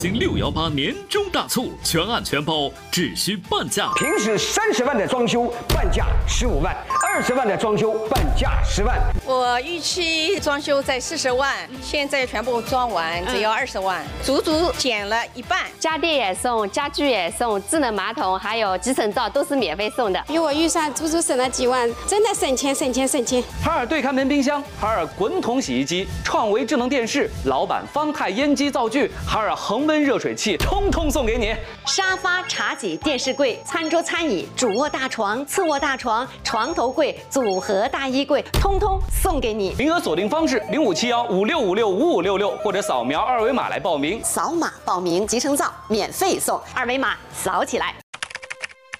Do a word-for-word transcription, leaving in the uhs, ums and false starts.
京六幺八年终大促，全案全包，只需半价。 平时三十万的装修，半价十五万；二十万的装修，半价十万。 我预期装修在四十万，现在全部装完只要二十万，足足减了一半。 家电也送，家具也送，智能马桶还有集成灶都是免费送的。 比我预算足足省了几万，真的省钱省钱省钱。 海尔对看门冰箱、海尔滚筒洗衣机、创维智能电视、老板方太烟机灶具、海尔恒温热水器，通通送给你。 沙发、茶几、电视柜、餐桌、餐椅、主卧大床、次卧大床、床头柜、组合大衣柜，通通送给你。 名额锁定方式：零五七幺五六五六五五六六，或者扫描二维码来报名。 扫码报名，集成灶免费送，二维码扫起来。